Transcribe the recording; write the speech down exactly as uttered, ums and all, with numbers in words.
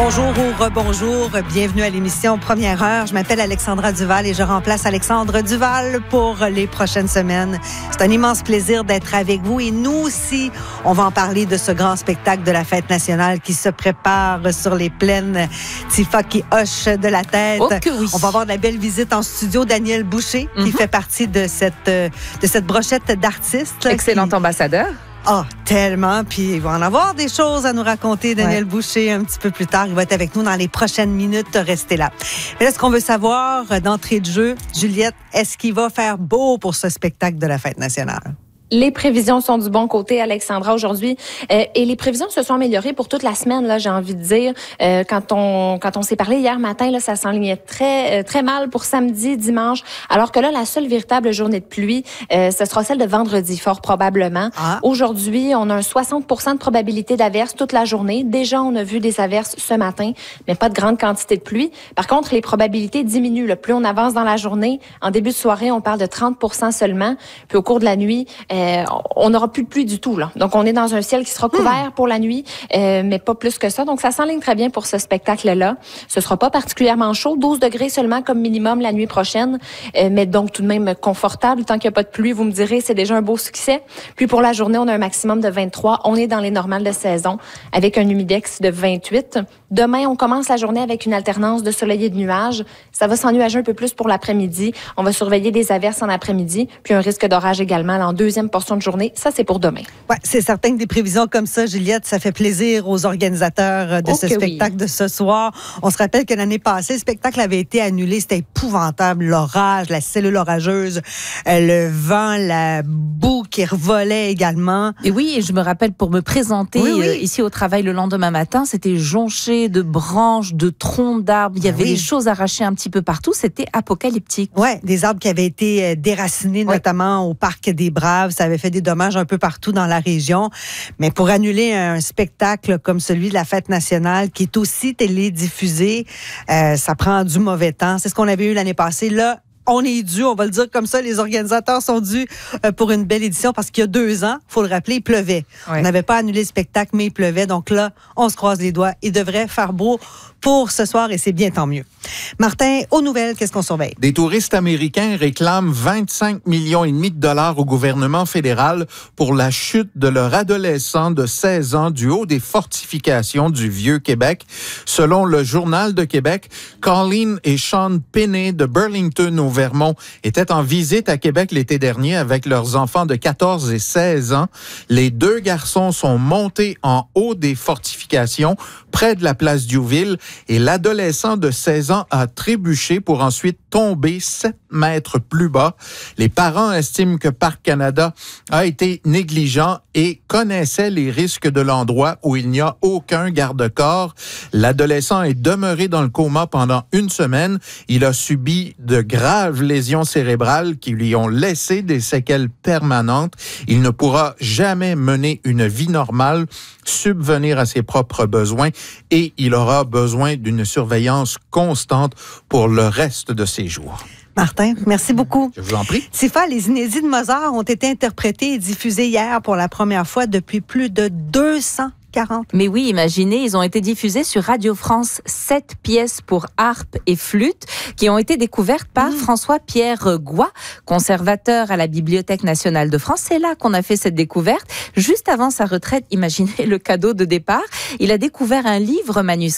Bonjour ou rebonjour, bienvenue à l'émission Première Heure. Je m'appelle Alexandra Duval et je remplace Alexandre Duval pour les prochaines semaines. C'est un immense plaisir d'être avec vous et nous aussi, on va en parler de ce grand spectacle de la Fête nationale qui se prépare sur les plaines. Tifa qui hoche de la tête. Oh que oui. On va avoir de la belle visite en studio. Daniel Boucher mm-hmm. qui fait partie de cette, de cette brochette d'artistes. Excellent qui... ambassadeur. Ah, oh, tellement. Puis il va en avoir des choses à nous raconter, Daniel ouais. Boucher, un petit peu plus tard. Il va être avec nous dans les prochaines minutes. Restez là. Mais là, ce qu'on veut savoir d'entrée de jeu, Juliette, est-ce qu'il va faire beau pour ce spectacle de la Fête nationale? Les prévisions sont du bon côté, Alexandra, aujourd'hui. Euh, et les prévisions se sont améliorées pour toute la semaine, là, j'ai envie de dire. Euh, quand on quand on s'est parlé hier matin, là, ça s'enlignait très euh, très mal pour samedi, dimanche. Alors que là, la seule véritable journée de pluie, euh, ce sera celle de vendredi, fort probablement. Ah. Aujourd'hui, on a un soixante pour cent de probabilité d'averses toute la journée. Déjà, on a vu des averses ce matin, mais pas de grande quantité de pluie. Par contre, les probabilités diminuent. Là. Plus on avance dans la journée, en début de soirée, on parle de trente pour cent seulement. Puis au cours de la nuit, euh, Euh, on n'aura plus de pluie du tout, là. Donc, on est dans un ciel qui sera couvert mmh. pour la nuit, euh, mais pas plus que ça. Donc, ça s'enligne très bien pour ce spectacle-là. Ce sera pas particulièrement chaud, douze degrés seulement comme minimum la nuit prochaine, euh, mais donc tout de même confortable. Tant qu'il n'y a pas de pluie, vous me direz, c'est déjà un beau succès. Puis pour la journée, on a un maximum de vingt-trois. On est dans les normales de saison avec un humidex de vingt-huit. Demain, on commence la journée avec une alternance de soleil et de nuages. Ça va s'ennuager un peu plus pour l'après-midi. On va surveiller des averses en après-midi, puis un risque d'orage également là, en deuxième portion de journée. Ça, c'est pour demain. Ouais, c'est certain que des prévisions comme ça, Juliette, ça fait plaisir aux organisateurs de oh ce spectacle oui. de ce soir. On se rappelle que l'année passée, le spectacle avait été annulé. C'était épouvantable. L'orage, la cellule orageuse, le vent, la boue qui revolait également. Et oui, et je me rappelle pour me présenter oui, oui. Euh, ici au travail le lendemain matin, c'était jonché de branches, de troncs d'arbres. Il y avait oui. des choses arrachées un petit peu partout. C'était apocalyptique. Ouais, des arbres qui avaient été déracinés, ouais. notamment au Parc des Braves. Ça avait fait des dommages un peu partout dans la région. Mais pour annuler un spectacle comme celui de la Fête nationale, qui est aussi télédiffusé, euh, ça prend du mauvais temps. C'est ce qu'on avait eu l'année passée. Là, on est dû, on va le dire comme ça, les organisateurs sont dus euh, pour une belle édition parce qu'il y a deux ans, il faut le rappeler, il pleuvait. Ouais. On n'avait pas annulé le spectacle, mais il pleuvait. Donc là, on se croise les doigts. Il devrait faire beau pour ce soir et c'est bien tant mieux. Martin, aux nouvelles, qu'est-ce qu'on surveille? Des touristes américains réclament vingt-cinq millions et demi de dollars au gouvernement fédéral pour la chute de leur adolescent de seize ans du haut des fortifications du Vieux-Québec. Selon le Journal de Québec, Colleen et Sean Pinney de Burlington au Vermont étaient en visite à Québec l'été dernier avec leurs enfants de quatorze et seize ans. Les deux garçons sont montés en haut des fortifications près de la place Diouville et l'adolescent de seize ans a trébuché pour ensuite tomber sept mètres plus bas. Les parents estiment que Parc Canada a été négligent et connaissait les risques de l'endroit où il n'y a aucun garde-corps. L'adolescent est demeuré dans le coma pendant une semaine. Il a subi de graves lésions cérébrales qui lui ont laissé des séquelles permanentes. Il ne pourra jamais mener une vie normale, subvenir à ses propres besoins et il aura besoin d'une surveillance constante pour le reste de ses jours. Martin, merci beaucoup. Je vous en prie. Tifa, les inédits de Mozart ont été interprétés et diffusés hier pour la première fois depuis plus de deux cents quarante. Mais oui, imaginez, ils ont été diffusés sur Radio France, sept pièces pour harpe et flûte qui ont été découvertes par mmh. François-Pierre Goy, conservateur à la Bibliothèque nationale de France. C'est là qu'on a fait cette découverte. Juste avant sa retraite, imaginez le cadeau de départ. Il a découvert un livre manuscrit